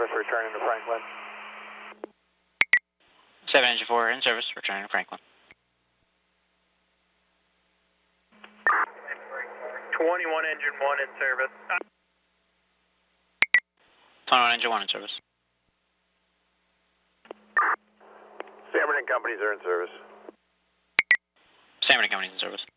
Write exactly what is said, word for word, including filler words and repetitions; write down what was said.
service, returning to Franklin. seven Engine four in service, returning to Franklin. twenty-one Engine one in service. twenty-one Engine one in service. Salmon and companies are in service. Salmon and companies in service.